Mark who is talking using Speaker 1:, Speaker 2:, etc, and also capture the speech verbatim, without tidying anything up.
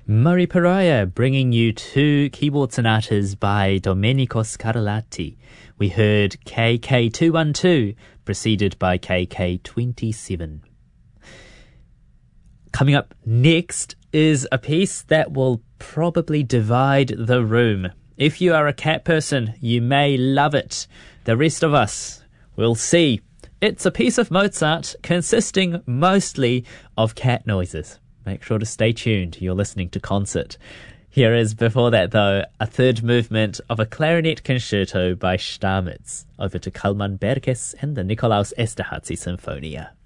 Speaker 1: Murray Pariah bringing you two keyboard sonatas by Domenico Scarlatti. We heard K K two twelve, preceded by K K twenty-seven. Coming up next is a piece that will probably divide the room. If you are a cat person, you may love it. The rest of us will see. It's a piece of Mozart consisting mostly of cat noises. Make sure to stay tuned. You're listening to Concert. Here is, before that though, a third movement of a clarinet concerto by Stamitz. Over to Kalman Berges and the Nikolaus Esterházy Sinfonia.